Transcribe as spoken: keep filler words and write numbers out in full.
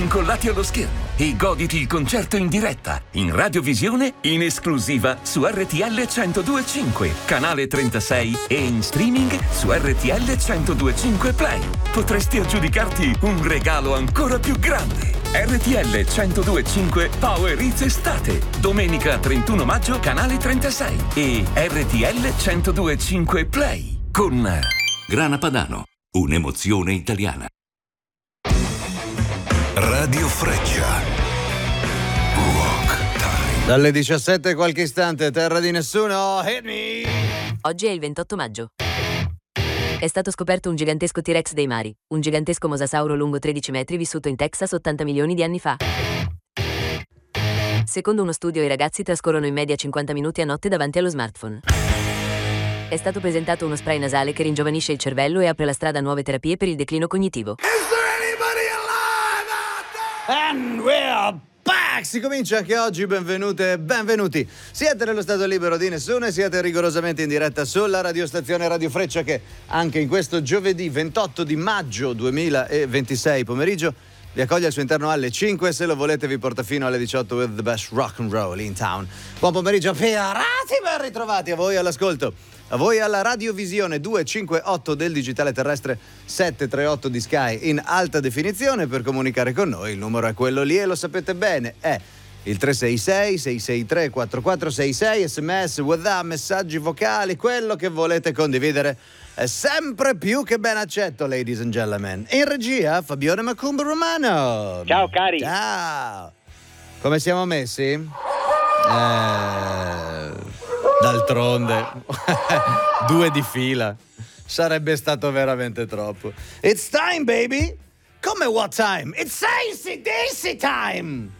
incollati allo schermo e goditi il concerto in diretta, in radiovisione, in esclusiva su R T L centodue e cinque, canale trentasei e in streaming su R T L centodue e cinque Play. Potresti aggiudicarti un regalo ancora più grande. R T L centodue e cinque Power Hits Estate, domenica trentuno maggio, canale trentasei e R T L centodue e cinque Play con Grana Padano, un'emozione italiana. Radio Freccia. Rock Time. Dalle diciassette qualche istante, terra di nessuno, hit me! Oggi è il ventotto maggio. È stato scoperto un gigantesco T-Rex dei mari, un gigantesco mosasauro lungo tredici metri vissuto in Texas ottanta milioni di anni fa. Secondo uno studio i ragazzi trascorrono in media cinquanta minuti a notte davanti allo smartphone. È stato presentato uno spray nasale che ringiovanisce il cervello e apre la strada a nuove terapie per il declino cognitivo. And we're back! Si comincia anche oggi, benvenute e benvenuti. Siete nello stato libero di nessuno e siete rigorosamente in diretta sulla radiostazione Radio Freccia che anche in questo giovedì ventotto di maggio duemilaventisei pomeriggio vi accoglie al suo interno alle cinque. Se lo volete vi porta fino alle diciotto with the best rock and roll in town. Buon pomeriggio, pirati, ben ritrovati a voi all'ascolto. A voi alla radiovisione duecentocinquantotto del digitale terrestre settecentotrentotto di Sky in alta definizione. Per comunicare con noi il numero è quello lì e lo sapete bene, è il tre sei sei sei sei tre quattro quattro sei sei. Sms, WhatsApp, messaggi vocali, quello che volete condividere è sempre più che ben accetto, ladies and gentlemen. In regia Fabione Macumba Romano. Ciao cari. Ciao. Come siamo messi? Eh... D'altronde, due di fila. Sarebbe stato veramente troppo. It's time, baby! Come what time? It's A C D C time!